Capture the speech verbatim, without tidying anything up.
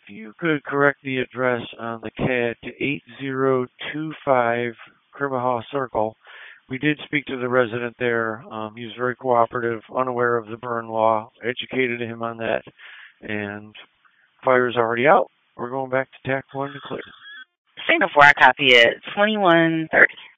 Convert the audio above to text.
you could correct the address on the C A D to eight zero two five Krimahaw Circle. We did speak to the resident there. Um, he was very cooperative, unaware of the burn law, educated him on that, and fire's already out. We're going back to T A C one to clear. Same before I copy it. twenty-one thirty.